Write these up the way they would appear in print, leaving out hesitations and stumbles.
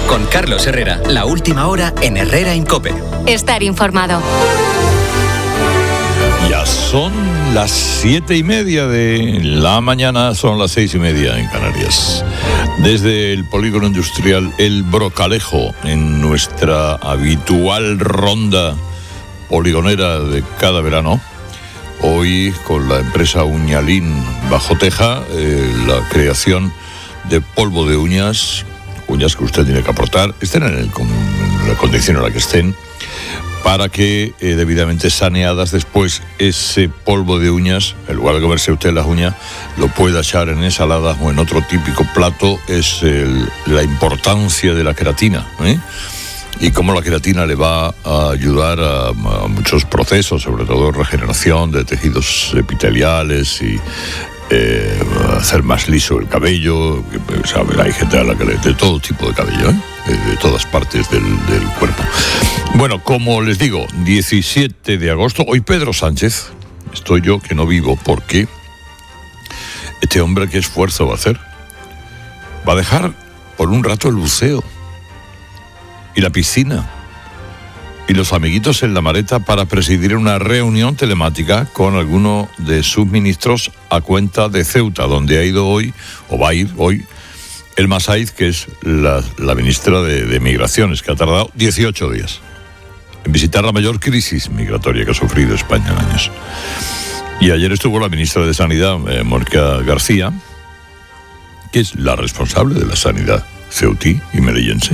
Con Carlos Herrera, la última hora en Herrera en COPE. Estar informado. Ya son las 7:30 de la mañana, son las 6:30 en Canarias. Desde el polígono industrial El Brocalejo, en nuestra habitual ronda poligonera de cada verano, hoy con la empresa Uñalín bajo teja, la creación de polvo de uñas que usted tiene que aportar, estén en la condición en la que estén, para que debidamente saneadas después ese polvo de uñas, en lugar de comerse usted las uñas, lo pueda echar en ensaladas o en otro típico plato. Es la importancia de la queratina, y cómo la queratina le va a ayudar a muchos procesos, sobre todo regeneración de tejidos epiteliales y hacer más liso el cabello. Hay gente a la que de todo tipo de cabello, de todas partes del cuerpo. Bueno, como les digo, 17 de agosto, hoy Pedro Sánchez, estoy yo que no vivo, porque este hombre, ¿qué esfuerzo va a hacer? Va a dejar por un rato el buceo y la piscina y los amiguitos en la maleta para presidir una reunión telemática con alguno de sus ministros a cuenta de Ceuta, donde ha ido hoy, o va a ir hoy, Elma Saíz, que es la ministra de Migraciones, que ha tardado 18 días en visitar la mayor crisis migratoria que ha sufrido España en años. Y ayer estuvo la ministra de Sanidad, Mónica García, que es la responsable de la sanidad ceutí y melillense,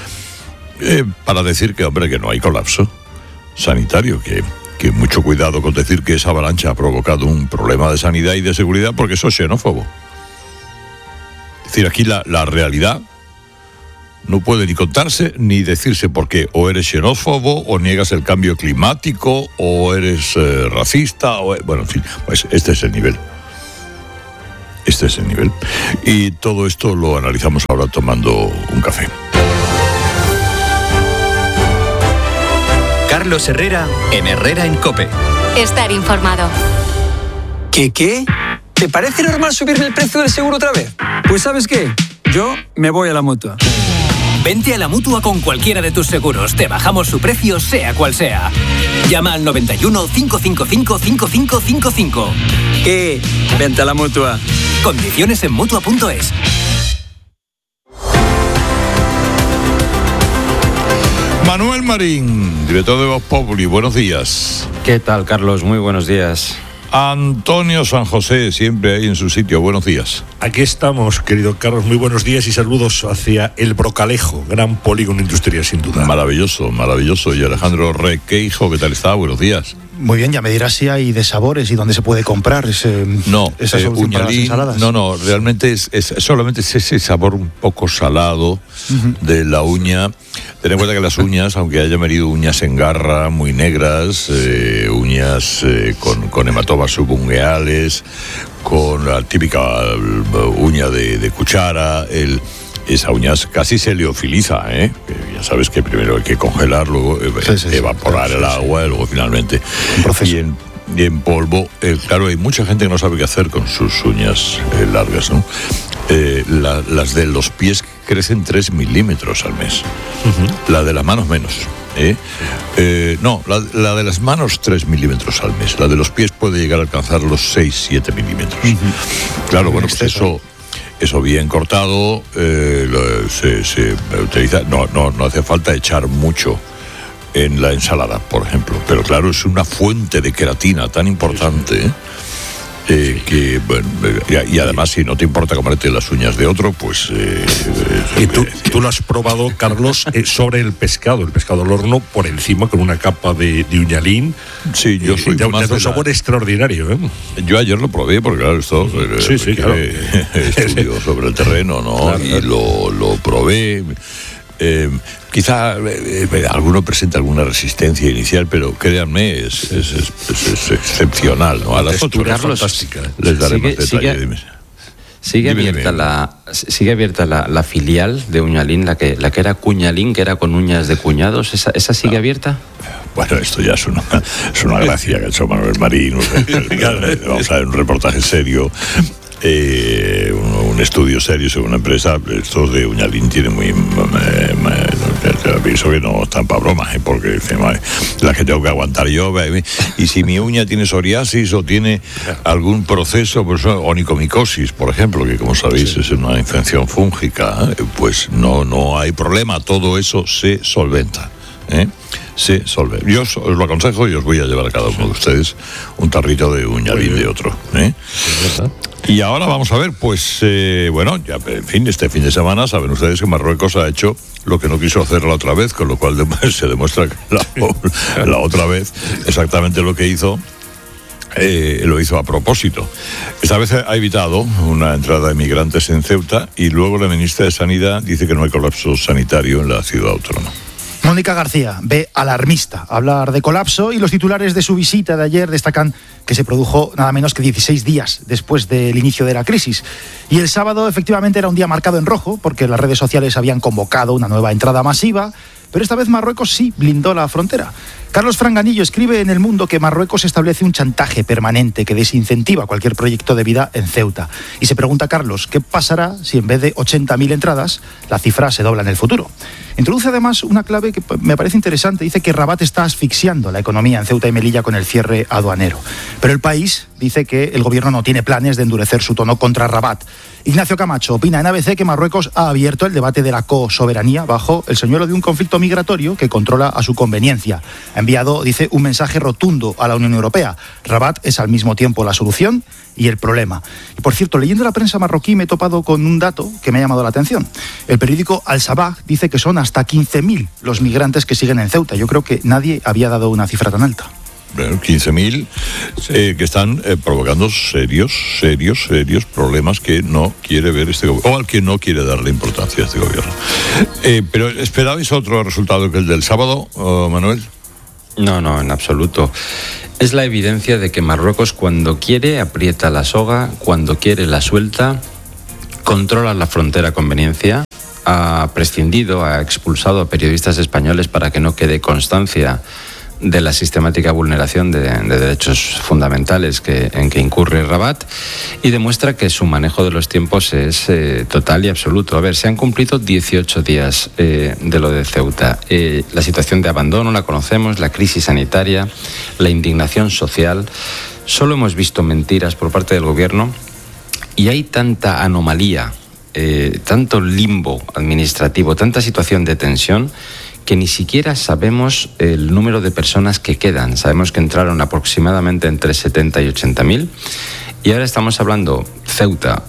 para decir que, hombre, que no hay colapso sanitario, que mucho cuidado con decir que esa avalancha ha provocado un problema de sanidad y de seguridad, porque eso es xenófobo. Es decir, aquí la realidad no puede ni contarse ni decirse, porque o eres xenófobo, o niegas el cambio climático, o eres racista, bueno, en fin, pues este es el nivel. Este es el nivel. Y todo esto lo analizamos ahora tomando un café. Carlos Herrera en Herrera en COPE. Estar informado. ¿Qué? ¿Te parece normal subirme el precio del seguro otra vez? Pues ¿sabes qué? Yo me voy a la Mutua. Vente a la Mutua con cualquiera de tus seguros. Te bajamos su precio, sea cual sea. Llama al 91 555 5555. Vente a la Mutua. Condiciones en Mutua.es. Manuel Marín, director de Voz Populi, buenos días. ¿Qué tal, Carlos? Muy buenos días. Antonio San José, siempre ahí en su sitio, buenos días. Aquí estamos, querido Carlos, muy buenos días y saludos hacia El Brocalejo, gran polígono industrial sin duda. Maravilloso. Y Alejandro Requeijo, ¿qué tal está? Buenos días. Muy bien, ya me dirás si hay de sabores y dónde se puede comprar esa solución para las ensaladas. No, realmente es solamente ese sabor un poco salado de la uña. Ten en cuenta que las uñas, aunque haya venido uñas en garra, muy negras, uñas con hematomas subungueales, con la típica uña de cuchara, esa uña casi se liofiliza, ya sabes que primero hay que congelar, luego evaporar el agua, luego finalmente. Y en polvo, claro, hay mucha gente que no sabe qué hacer con sus uñas largas, ¿no? Las de los pies crecen 3 milímetros al mes. La de las manos menos. La de las manos 3 milímetros al mes. La de los pies puede llegar a alcanzar los 6-7 milímetros. Claro, bueno, pues eso bien cortado se utiliza. No hace falta echar mucho en la ensalada, por ejemplo. Pero claro, es una fuente de queratina tan importante, y además, si no te importa comerte las uñas de otro, pues... y tú lo has probado, Carlos, sobre el pescado al horno, por encima, con una capa de uñalín. Sí, yo soy más de un sabor extraordinario, Yo ayer lo probé, porque claro, esto... claro. Estudio sobre el terreno, ¿no? Claro. Y lo probé... quizá alguno presenta alguna resistencia inicial, pero créanme, es excepcional, ¿no? A las texturas fantásticas. Les daré más detalle. Dime. Sigue abierta la filial de Uñalín, la que era Cuñalín, que era con uñas de cuñados. ¿Esa sigue abierta? Bueno, esto ya es una gracia que ha hecho Manuel Marín. Vamos a ver un reportaje serio. un estudio serio sobre una empresa. Estos de Uñalín tienen muy... Aviso que no están para bromas, porque dicen, la que tengo que aguantar yo, y si mi uña tiene psoriasis o tiene algún proceso, pues, onicomicosis, por ejemplo, que como sabéis es una infección fúngica, pues no hay problema, todo eso se solventa. Se solventa. Yo os lo aconsejo y os voy a llevar a cada uno de ustedes un tarrito de Uñalín de otro. Y ahora vamos a ver, pues, ya, en fin, este fin de semana saben ustedes que Marruecos ha hecho lo que no quiso hacer la otra vez, con lo cual se demuestra que la otra vez exactamente lo que hizo lo hizo a propósito. Esta vez ha evitado una entrada de migrantes en Ceuta y luego la ministra de Sanidad dice que no hay colapso sanitario en la ciudad autónoma. Mónica García ve alarmista hablar de colapso y los titulares de su visita de ayer destacan que se produjo nada menos que 16 días después del inicio de la crisis. Y el sábado efectivamente era un día marcado en rojo porque las redes sociales habían convocado una nueva entrada masiva, pero esta vez Marruecos sí blindó la frontera. Carlos Franganillo escribe en El Mundo que Marruecos establece un chantaje permanente que desincentiva cualquier proyecto de vida en Ceuta. Y se pregunta Carlos, ¿qué pasará si en vez de 80.000 entradas, la cifra se dobla en el futuro? Introduce además una clave que me parece interesante. Dice que Rabat está asfixiando la economía en Ceuta y Melilla con el cierre aduanero. Pero El País dice que el gobierno no tiene planes de endurecer su tono contra Rabat. Ignacio Camacho opina en ABC que Marruecos ha abierto el debate de la cosoberanía bajo el señuelo de un conflicto migratorio que controla a su conveniencia. Ha enviado, dice, un mensaje rotundo a la Unión Europea. Rabat es al mismo tiempo la solución y el problema. Y por cierto, leyendo la prensa marroquí me he topado con un dato que me ha llamado la atención. El periódico Al Sabah dice que son hasta 15.000 los migrantes que siguen en Ceuta. Yo creo que nadie había dado una cifra tan alta. 15.000 que están provocando serios problemas que no quiere ver este gobierno, o al que no quiere darle importancia a este gobierno. Pero ¿esperabais otro resultado que el del sábado, Manuel? No, en absoluto. Es la evidencia de que Marruecos, cuando quiere, aprieta la soga, cuando quiere, la suelta, controla la frontera a conveniencia, ha prescindido, ha expulsado a periodistas españoles para que no quede constancia de la sistemática vulneración de derechos fundamentales en que incurre Rabat, y demuestra que su manejo de los tiempos es total y absoluto. A ver, se han cumplido 18 días de lo de Ceuta. La situación de abandono la conocemos, la crisis sanitaria, la indignación social. Solo hemos visto mentiras por parte del gobierno y hay tanta anomalía, tanto limbo administrativo, tanta situación de tensión, que ni siquiera sabemos el número de personas que quedan. Sabemos que entraron aproximadamente entre 70 y 80.000 y ahora estamos hablando Ceuta.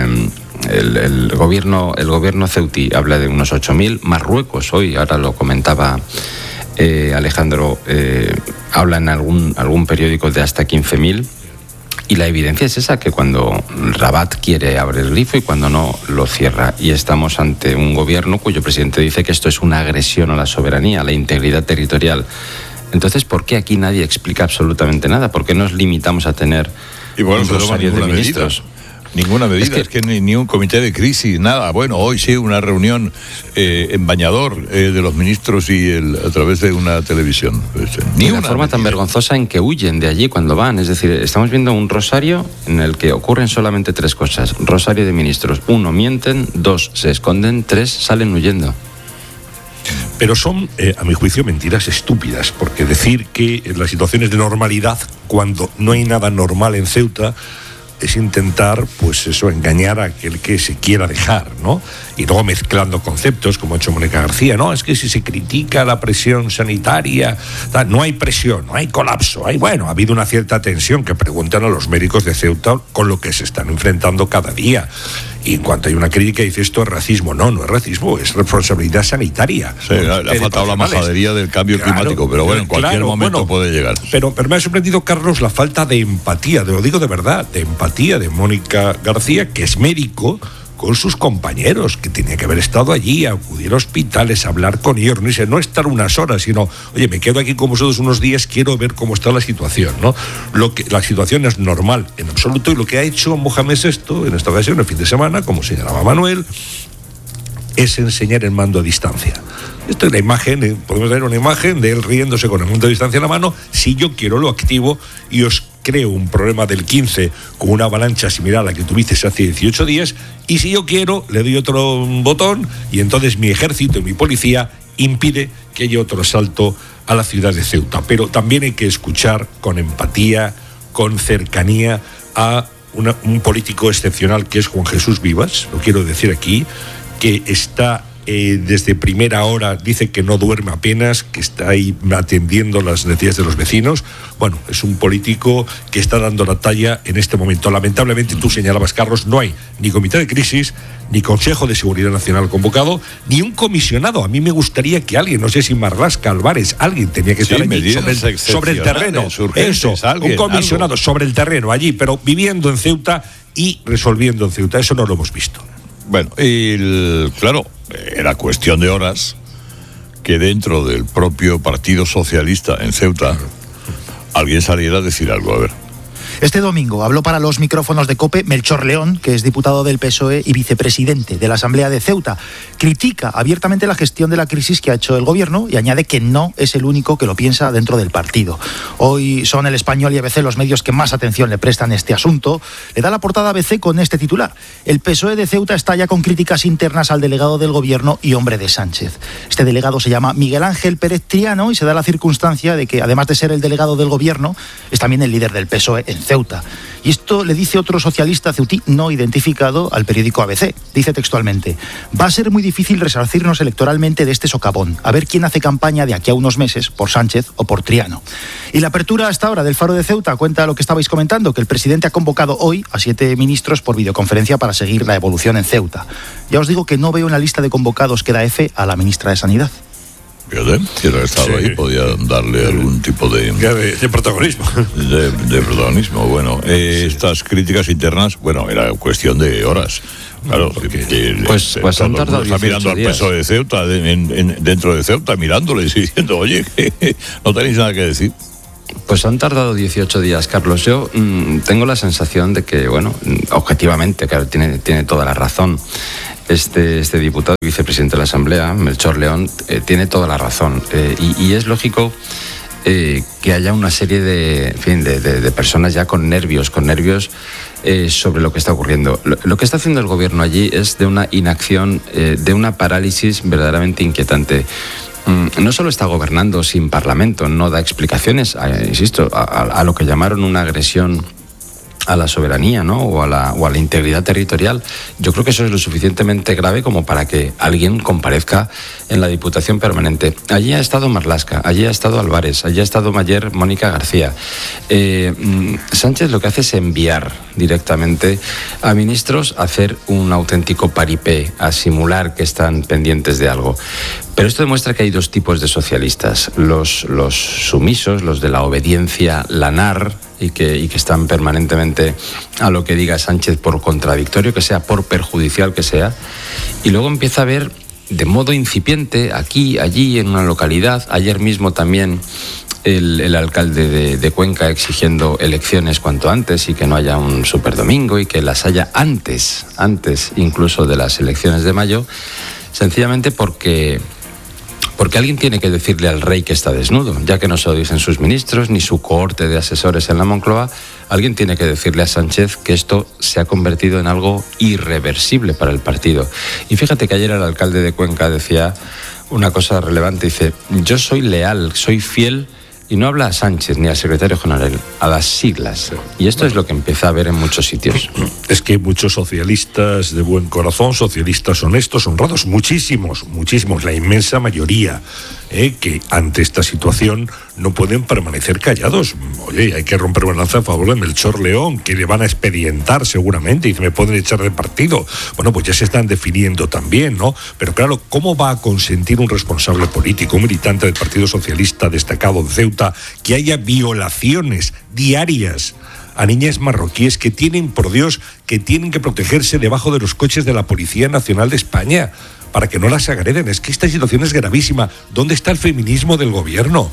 El gobierno ceutí habla de unos 8.000. Marruecos hoy, ahora lo comentaba Alejandro, habla en algún periódico de hasta 15.000. Y la evidencia es esa, que cuando Rabat quiere abre el grifo y cuando no lo cierra. Y estamos ante un gobierno cuyo presidente dice que esto es una agresión a la soberanía, a la integridad territorial. Entonces, ¿por qué aquí nadie explica absolutamente nada? ¿Por qué nos limitamos a tener un rosario de ministros? Ninguna medida, es que ni un comité de crisis, nada. Bueno, hoy sí una reunión en Bañador de los ministros y a través de una televisión. Ni una forma tan vergonzosa en que huyen de allí cuando van. Es decir, estamos viendo un rosario en el que ocurren solamente 3 cosas. Rosario de ministros. 1, mienten. 2, se esconden. 3, salen huyendo. Pero son, a mi juicio, mentiras estúpidas, porque decir que en las situaciones de normalidad, cuando no hay nada normal en Ceuta, es intentar, pues eso, engañar a aquel que se quiera dejar, ¿no? Y luego mezclando conceptos, como ha hecho Mónica García, ¿no? Es que si se critica la presión sanitaria, no hay presión, no hay colapso, ha habido una cierta tensión, que preguntan a los médicos de Ceuta con lo que se están enfrentando cada día. Y en cuanto hay una crítica, dice esto es racismo. No es racismo, es responsabilidad sanitaria. Sí, le ha faltado la majadería del cambio climático, pero bueno, en cualquier momento puede llegar. Pero me ha sorprendido, Carlos, la falta de empatía, lo digo de verdad, de empatía de Mónica García, que es médico, con sus compañeros, que tenía que haber estado allí, acudir a hospitales, hablar con ellos, no estar unas horas, sino, oye, me quedo aquí con vosotros unos días, quiero ver cómo está la situación, ¿no? La situación es normal en absoluto, y lo que ha hecho Mohamed VI en esta ocasión, el fin de semana, como señalaba Manuel, es enseñar el mando a distancia. Esto es la imagen, podemos ver una imagen de él riéndose con el mando a distancia en la mano. Si yo quiero, lo activo y os creo un problema del 15 con una avalancha similar a la que tuviste hace 18 días, y si yo quiero, le doy otro botón y entonces mi ejército y mi policía impide que haya otro asalto a la ciudad de Ceuta. Pero también hay que escuchar con empatía, con cercanía a un político excepcional que es Juan Jesús Vivas, lo quiero decir aquí, que está desde primera hora, dice que no duerme apenas, que está ahí atendiendo las necesidades de los vecinos. Bueno, es un político que está dando la talla en este momento. Lamentablemente, tú señalabas, Carlos, no hay ni comité de crisis, ni Consejo de Seguridad Nacional convocado, ni un comisionado. A mí me gustaría que alguien, no sé si Marlaska, Álvarez, alguien tenía que estar allí sobre el terreno. Eso, un comisionado sobre el terreno allí, pero viviendo en Ceuta y resolviendo en Ceuta. Eso no lo hemos visto. Bueno, claro, era cuestión de horas que dentro del propio Partido Socialista en Ceuta alguien saliera a decir algo. A ver. Este domingo habló para los micrófonos de COPE Melchor León, que es diputado del PSOE y vicepresidente de la Asamblea de Ceuta. Critica abiertamente la gestión de la crisis que ha hecho el gobierno y añade que no es el único que lo piensa dentro del partido. Hoy son El Español y ABC los medios que más atención le prestan a este asunto. Le da la portada a ABC con este titular: el PSOE de Ceuta estalla con críticas internas al delegado del gobierno y hombre de Sánchez. Este delegado se llama Miguel Ángel Pérez Triano y se da la circunstancia de que, además de ser el delegado del gobierno, es también el líder del PSOE en Ceuta. Y esto le dice otro socialista ceutí no identificado al periódico ABC. Dice textualmente: va a ser muy difícil resarcirnos electoralmente de este socavón. A ver quién hace campaña de aquí a unos meses por Sánchez o por Triano. Y la apertura hasta ahora del Faro de Ceuta cuenta lo que estabais comentando, que el presidente ha convocado hoy a 7 ministros por videoconferencia para seguir la evolución en Ceuta. Ya os digo que no veo en la lista de convocados que da EFE a la ministra de Sanidad. Si hubiera estado ahí, podía darle algún tipo de protagonismo. De protagonismo. Bueno, estas críticas internas, bueno, era cuestión de horas. Claro, pues han tardado 18 está mirando al PSOE de Ceuta, dentro de Ceuta, mirándoles y diciendo, oye, no tenéis nada que decir. Pues han tardado 18 días, Carlos. Yo tengo la sensación de que, bueno, objetivamente, claro, tiene toda la razón. Este diputado y vicepresidente de la Asamblea, Melchor León, tiene toda la razón. Y es lógico que haya una serie de personas ya con nervios sobre lo que está ocurriendo. Lo que está haciendo el gobierno allí es de una inacción, de una parálisis verdaderamente inquietante. No solo está gobernando sin parlamento, no da explicaciones, insisto, a lo que llamaron una agresión a la soberanía, ¿no? o a la integridad territorial. Yo creo que eso es lo suficientemente grave como para que alguien comparezca en la Diputación Permanente. Allí ha estado Marlaska, allí ha estado Álvarez, allí ha estado ayer Mónica García. Sánchez lo que hace es enviar directamente a ministros a hacer un auténtico paripé, a simular que están pendientes de algo. Pero esto demuestra que hay dos tipos de socialistas: los sumisos, los de la obediencia lanar, y que están permanentemente a lo que diga Sánchez, por contradictorio que sea, por perjudicial que sea. Y luego empieza a ver de modo incipiente, aquí, allí, en una localidad. Ayer mismo también el alcalde de Cuenca exigiendo elecciones cuanto antes y que no haya un superdomingo y que las haya antes incluso de las elecciones de mayo, sencillamente porque alguien tiene que decirle al rey que está desnudo, ya que no se lo dicen sus ministros ni su cohorte de asesores en la Moncloa. Alguien tiene que decirle a Sánchez que esto se ha convertido en algo irreversible para el partido. Y fíjate que ayer el alcalde de Cuenca decía una cosa relevante, dice: yo soy leal, soy fiel. Y no habla a Sánchez ni al secretario general, a las siglas. Y esto es lo que empieza a ver en muchos sitios. Es que muchos socialistas de buen corazón, socialistas honestos, honrados, muchísimos, la inmensa mayoría, que ante esta situación no pueden permanecer callados. Oye, hay que romper una lanza a favor de Melchor León, que le van a expedientar seguramente y me pueden echar de partido. Bueno, pues ya se están definiendo también, ¿no? Pero claro, ¿cómo va a consentir un responsable político, un militante del Partido Socialista destacado de Ceuta, que haya violaciones diarias a niñas marroquíes que tienen, por Dios, que tienen que protegerse debajo de los coches de la Policía Nacional de España para que no las agreden? Es que esta situación es gravísima. ¿Dónde está el feminismo del gobierno?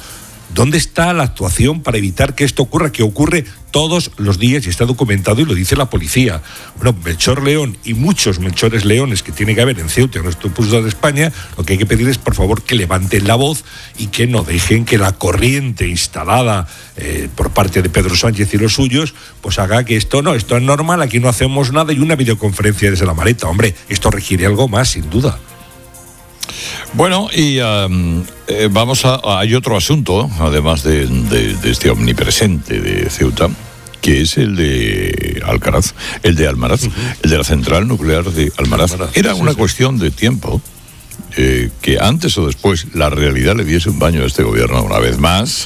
¿Dónde está la actuación para evitar que esto ocurra? Que ocurre todos los días y está documentado y lo dice la policía. Bueno, Melchor León y muchos Melchores Leones que tiene que haber en Ceuta, en nuestro punto de España, lo que hay que pedir es, por favor, que levanten la voz y que no dejen que la corriente instalada por parte de Pedro Sánchez y los suyos, pues haga que esto es normal, aquí no hacemos nada y una videoconferencia desde la maleta. Hombre, esto requiere algo más, sin duda. Bueno, y hay otro asunto, además de este omnipresente de Ceuta, que es el de Alcaraz, el de Almaraz, el de la central nuclear de Almaraz. Era una cuestión de tiempo que antes o después la realidad le diese un baño a este gobierno una vez más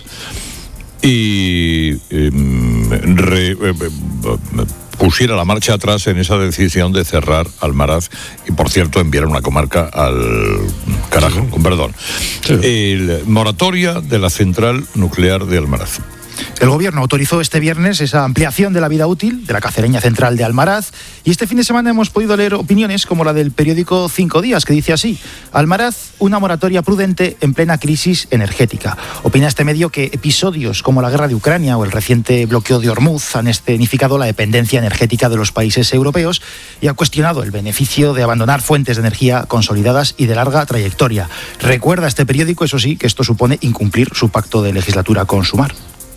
y pusiera la marcha atrás en esa decisión de cerrar Almaraz y, por cierto, enviar una comarca al carajo, con perdón. Sí. Moratoria de la central nuclear de Almaraz. El gobierno autorizó este viernes esa ampliación de la vida útil de la cacereña central de Almaraz y este fin de semana hemos podido leer opiniones como la del periódico 5 Días, que dice así: Almaraz, una moratoria prudente en plena crisis energética. Opina este medio que episodios como la guerra de Ucrania o el reciente bloqueo de Hormuz han escenificado la dependencia energética de los países europeos y ha cuestionado el beneficio de abandonar fuentes de energía consolidadas y de larga trayectoria. Recuerda este periódico, eso sí, que esto supone incumplir su pacto de legislatura con Sumar.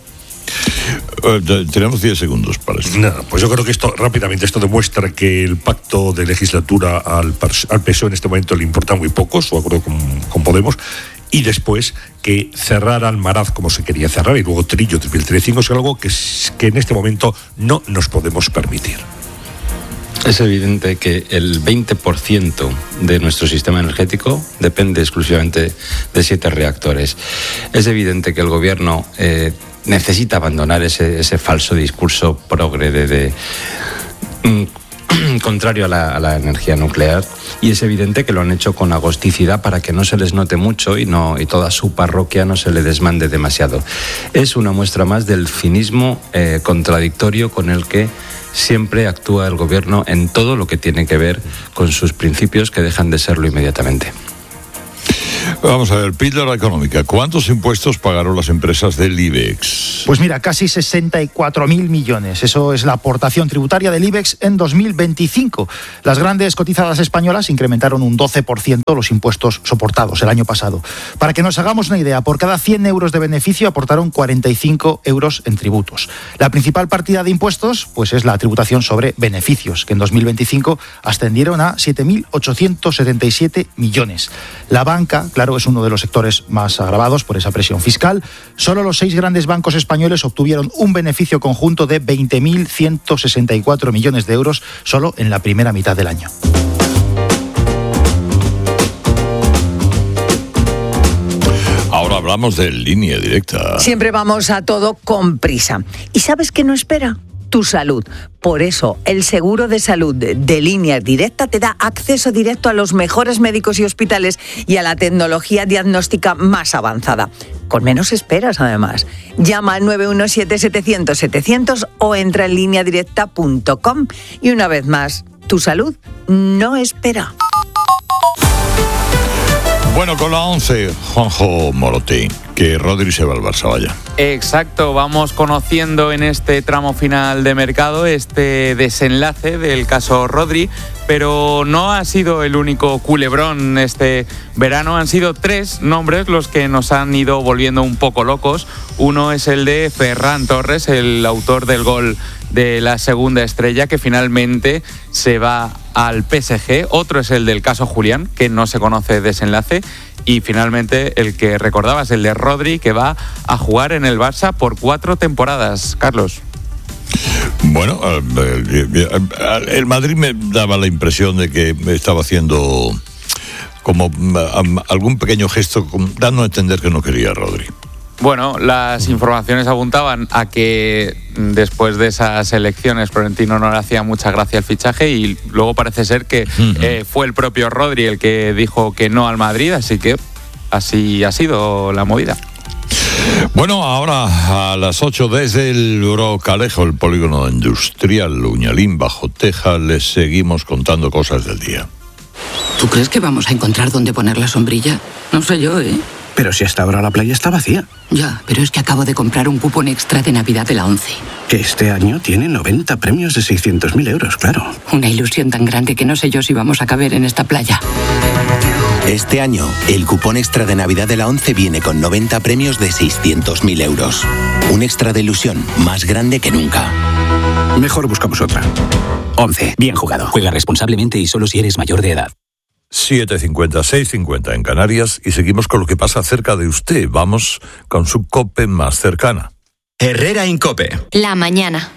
Tenemos 10 segundos para eso. Pues yo creo que esto demuestra que el pacto de legislatura al PSOE en este momento le importa muy poco, su acuerdo con Podemos, y después que cerrar Almaraz como se quería cerrar y luego Trillo 2035 es algo que en este momento no nos podemos permitir. Es evidente que el 20% de nuestro sistema energético depende exclusivamente de 7 reactores. Es evidente que el gobierno necesita abandonar ese falso discurso progre contrario a la energía nuclear, y es evidente que lo han hecho con agosticidad para que no se les note mucho y toda su parroquia no se le desmande demasiado. Es una muestra más del cinismo contradictorio con el que siempre actúa el gobierno en todo lo que tiene que ver con sus principios, que dejan de serlo inmediatamente. Vamos a ver, píldora económica. ¿Cuántos impuestos pagaron las empresas del IBEX? Pues mira, casi 64.000 millones. Eso es la aportación tributaria del IBEX en 2025. Las grandes cotizadas españolas incrementaron un 12% los impuestos soportados el año pasado. Para que nos hagamos una idea, por cada 100 euros de beneficio aportaron 45 euros en tributos. La principal partida de impuestos pues es la tributación sobre beneficios, que en 2025 ascendieron a 7.877 millones. La banca, claro, es uno de los sectores más agravados por esa presión fiscal. Solo los 6 grandes bancos españoles obtuvieron un beneficio conjunto de 20.164 millones de euros solo en la primera mitad del año. Ahora hablamos de Línea Directa. Siempre vamos a todo con prisa. ¿Y sabes qué no espera? Tu salud. Por eso, el seguro de salud de Línea Directa te da acceso directo a los mejores médicos y hospitales y a la tecnología diagnóstica más avanzada. Con menos esperas, además. Llama al 917-700-700 o entra en lineadirecta.com. Y una vez más, tu salud no espera. Bueno, con la 11, Juanjo Morote, que Rodri se va al Barça, vaya. Exacto, vamos conociendo en este tramo final de mercado este desenlace del caso Rodri, pero no ha sido el único culebrón este verano, han sido 3 nombres los que nos han ido volviendo un poco locos. Uno es el de Ferran Torres, el autor del gol de la segunda estrella, que finalmente se va al PSG. Otro es el del caso Julián, que no se conoce desenlace. Y finalmente el que recordabas, el de Rodri, que va a jugar en el Barça por 4 temporadas. Carlos. Bueno, el Madrid me daba la impresión de que estaba haciendo como algún pequeño gesto, dando a entender que no quería a Rodri. Bueno, las informaciones apuntaban a que después de esas elecciones Florentino no le hacía mucha gracia el fichaje y luego parece ser que fue el propio Rodri el que dijo que no al Madrid, así que así ha sido la movida. Bueno, ahora a las 8 desde el Brocalejo, el polígono industrial Uñalín, bajo Teja, les seguimos contando cosas del día. ¿Tú crees que vamos a encontrar dónde poner la sombrilla? No sé yo, ¿eh? Pero si hasta ahora la playa está vacía. Ya, pero es que acabo de comprar un cupón extra de Navidad de la ONCE. Que este año tiene 90 premios de 600.000 euros, claro. Una ilusión tan grande que no sé yo si vamos a caber en esta playa. Este año, el cupón extra de Navidad de la ONCE viene con 90 premios de 600.000 euros. Un extra de ilusión más grande que nunca. Mejor buscamos otra. ONCE, bien jugado. Juega responsablemente y solo si eres mayor de edad. 7:50, 6:50 en Canarias y seguimos con lo que pasa cerca de usted. Vamos con su COPE más cercana. Herrera Incope. La mañana.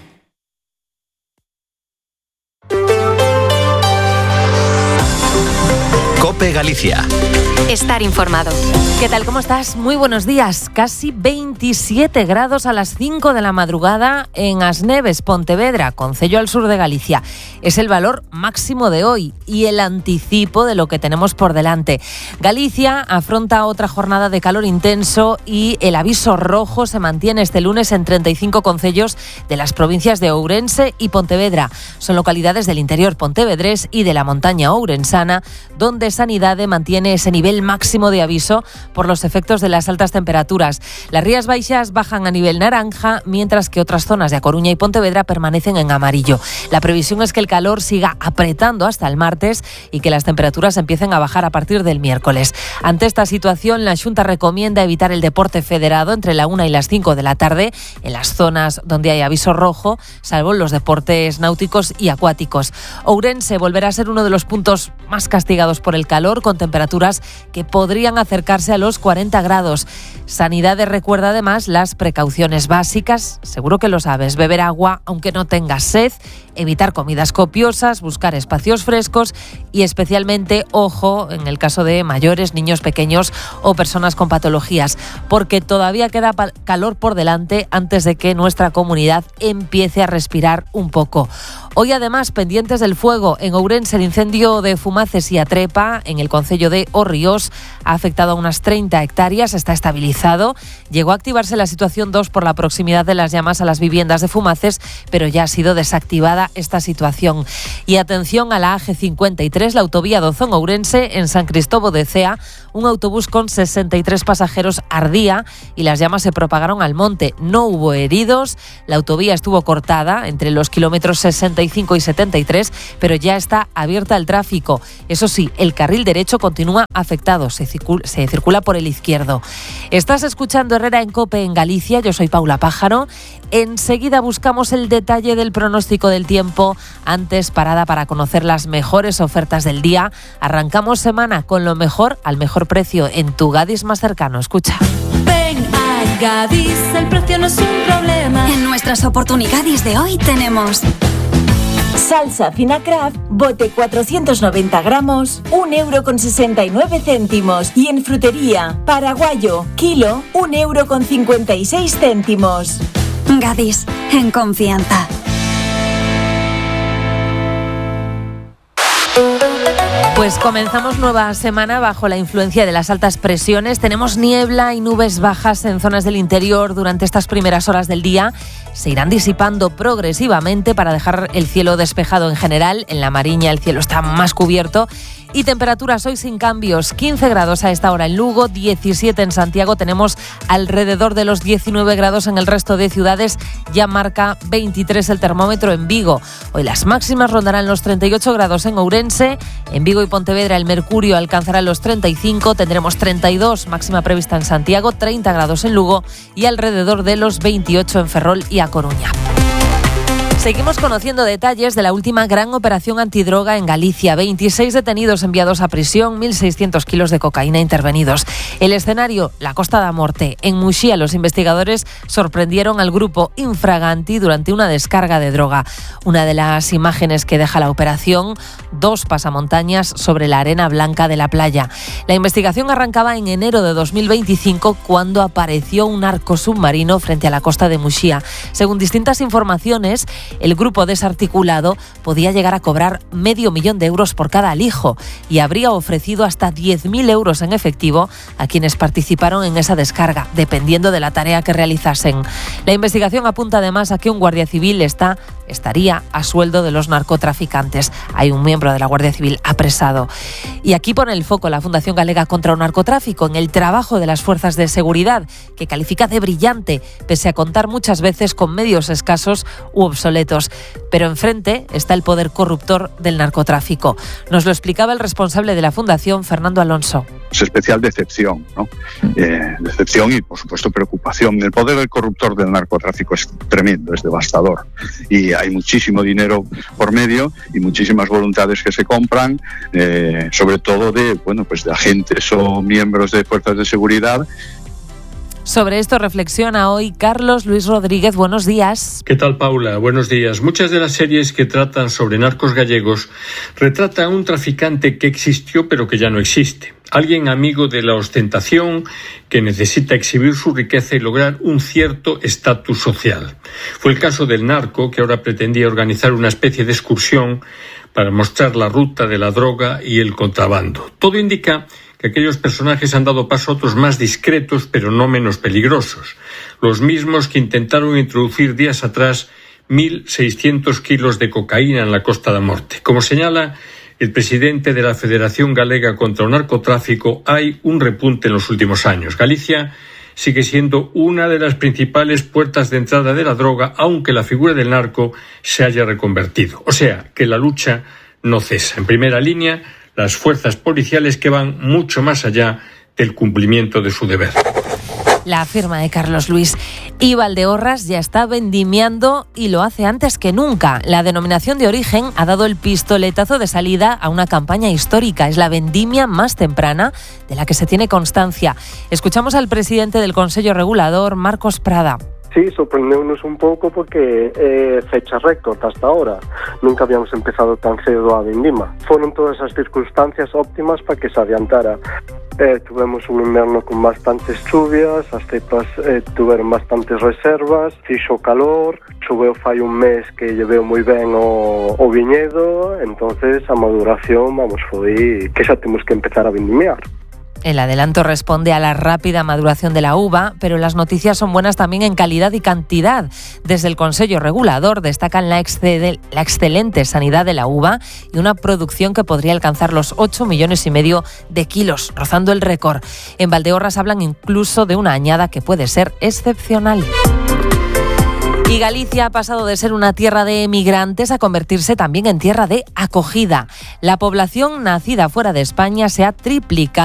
COPE Galicia. Estar informado. ¿Qué tal? ¿Cómo estás? Muy buenos días. Casi 27 grados a las 5 de la madrugada en Asneves, Pontevedra, concello al sur de Galicia. Es el valor máximo de hoy y el anticipo de lo que tenemos por delante. Galicia afronta otra jornada de calor intenso y el aviso rojo se mantiene este lunes en 35 concellos de las provincias de Ourense y Pontevedra. Son localidades del interior pontevedrés y de la montaña ourensana, donde Sanidade mantiene ese nivel máximo de aviso por los efectos de las altas temperaturas. Las Rías Baixas bajan a nivel naranja, mientras que otras zonas de A Coruña y Pontevedra permanecen en amarillo. La previsión es que el calor siga apretando hasta el martes y que las temperaturas empiecen a bajar a partir del miércoles. Ante esta situación, la Xunta recomienda evitar el deporte federado entre la 1 y las 5 de la tarde en las zonas donde hay aviso rojo, salvo los deportes náuticos y acuáticos. Ourense volverá a ser uno de los puntos más castigados por el calor, con temperaturas que podrían acercarse a los 40 grados. Sanidade recuerda además las precauciones básicas, seguro que lo sabes: beber agua aunque no tengas sed, evitar comidas copiosas, buscar espacios frescos y especialmente, ojo, en el caso de mayores, niños pequeños o personas con patologías, porque todavía queda calor por delante antes de que nuestra comunidad empiece a respirar un poco. Hoy además, pendientes del fuego, en Ourense el incendio de Fumaces y Atrepa, en el concello de Orriós, ha afectado a unas 30 hectáreas, está estabilizado. Llegó a activarse la situación 2 por la proximidad de las llamas a las viviendas de Fumaces, pero ya ha sido desactivada esta situación. Y atención a la AG53, la autovía Dozón-Ourense, en San Cristóbal de Cea, un autobús con 63 pasajeros ardía y las llamas se propagaron al monte. No hubo heridos, la autovía estuvo cortada entre los kilómetros 65 y 73, pero ya está abierta al tráfico. Eso sí, el carril derecho continúa afectado, se circula por el izquierdo. Estás escuchando Herrera en COPE en Galicia, yo soy Paula Pájaro. Enseguida buscamos el detalle del pronóstico del tiempo. Antes, parada para conocer las mejores ofertas del día. Arrancamos semana con lo mejor al mejor precio en tu Gadis más cercano. Escucha. Ven a Gadis, el precio no es un problema. En nuestras oportunidades de hoy tenemos salsa fina Kraft, bote 490 gramos, 1,69 €. Y en frutería, paraguayo, kilo, 1,56 €. Gadis, en confianza. Pues comenzamos nueva semana bajo la influencia de las altas presiones. Tenemos niebla y nubes bajas en zonas del interior durante estas primeras horas del día. Se irán disipando progresivamente para dejar el cielo despejado en general. En la Mariña el cielo está más cubierto. Y temperaturas hoy sin cambios, 15 grados a esta hora en Lugo, 17 en Santiago, tenemos alrededor de los 19 grados en el resto de ciudades, ya marca 23 el termómetro en Vigo. Hoy las máximas rondarán los 38 grados en Ourense, en Vigo y Pontevedra el mercurio alcanzará los 35, tendremos 32 máxima prevista en Santiago, 30 grados en Lugo y alrededor de los 28 en Ferrol y A Coruña. Seguimos conociendo detalles de la última gran operación antidroga en Galicia. 26 detenidos enviados a prisión, 1.600 kilos de cocaína intervenidos. El escenario, la Costa da Morte. En Muxía, los investigadores sorprendieron al grupo Infraganti durante una descarga de droga. Una de las imágenes que deja la operación, 2 pasamontañas sobre la arena blanca de la playa. La investigación arrancaba en enero de 2025 cuando apareció un arco submarino frente a la costa de Muxía. Según distintas informaciones, el grupo desarticulado podía llegar a cobrar $500,000 por cada alijo y habría ofrecido hasta 10.000 euros en efectivo a quienes participaron en esa descarga, dependiendo de la tarea que realizasen. La investigación apunta además a que un guardia civil está estaría a sueldo de los narcotraficantes. Hay un miembro de la Guardia Civil apresado. Y aquí pone el foco la Fundación Galega contra el Narcotráfico en el trabajo de las fuerzas de seguridad, que califica de brillante, pese a contar muchas veces con medios escasos u obsoletos. Pero enfrente está el poder corruptor del narcotráfico. Nos lo explicaba el responsable de la Fundación, Fernando Alonso. Es especial decepción, ¿no? Decepción y, por supuesto, preocupación. El poder del corruptor del narcotráfico es tremendo, es devastador. Y hay muchísimo dinero por medio y muchísimas voluntades que se compran, sobre todo de agentes o miembros de fuerzas de seguridad. Sobre esto reflexiona hoy Carlos Luis Rodríguez. Buenos días. ¿Qué tal, Paula? Buenos días. Muchas de las series que tratan sobre narcos gallegos retratan a un traficante que existió pero que ya no existe. Alguien amigo de la ostentación, que necesita exhibir su riqueza y lograr un cierto estatus social. Fue el caso del narco, que ahora pretendía organizar una especie de excursión para mostrar la ruta de la droga y el contrabando. Todo indica que aquellos personajes han dado paso a otros más discretos, pero no menos peligrosos. Los mismos que intentaron introducir días atrás 1.600 kilos de cocaína en la Costa da Morte. Como señala el presidente de la Federación Galega contra el Narcotráfico, hay un repunte en los últimos años. Galicia sigue siendo una de las principales puertas de entrada de la droga, aunque la figura del narco se haya reconvertido. O sea, que la lucha no cesa. En primera línea, las fuerzas policiales, que van mucho más allá del cumplimiento de su deber. La firma de Carlos Luis. Y Valdeorras ya está vendimiando y lo hace antes que nunca. La denominación de origen ha dado el pistoletazo de salida a una campaña histórica. Es la vendimia más temprana de la que se tiene constancia. Escuchamos al presidente del Consello Regulador, Marcos Prada. Sí, sorprendeunos un pouco porque é fecha récord hasta ahora. Nunca habíamos empezado tan cedo a vendima. Foron todas as circunstancias óptimas para que se adiantara. Tuvemos un inverno con bastantes chuvias, as cepas tuveron bastantes reservas, fixo calor, choveu fai un mes que lle veo moi ben o viñedo, entonces a maduración, foi que xa temos que empezar a vendimiar. El adelanto responde a la rápida maduración de la uva, pero las noticias son buenas también en calidad y cantidad. Desde el Consello Regulador destacan la excelente sanidad de la uva y una producción que podría alcanzar los 8,5 millones de kilos, rozando el récord. En Valdeorras hablan incluso de una añada que puede ser excepcional. Y Galicia ha pasado de ser una tierra de emigrantes a convertirse también en tierra de acogida. La población nacida fuera de España se ha triplicado